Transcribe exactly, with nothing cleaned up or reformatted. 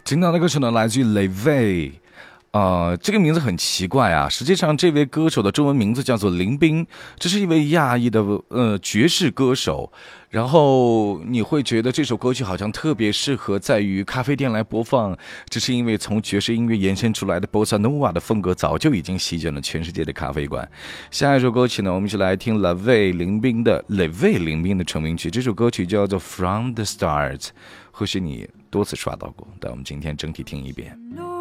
听到的歌曲呢，来自于雷卫。呃，这个名字很奇怪啊。实际上，这位歌手的中文名字叫做林彬，这是一位亚裔的呃爵士歌手。然后你会觉得这首歌曲好像特别适合在于咖啡店来播放，这是因为从爵士音乐延伸出来的 Bossa Nova 的风格早就已经席卷了全世界的咖啡馆。下一首歌曲呢，我们一起来听 LaVey 林彬的 LaVey 林彬的成名曲，这首歌曲叫做 From the Start， 或许你多次刷到过，但我们今天整体听一遍。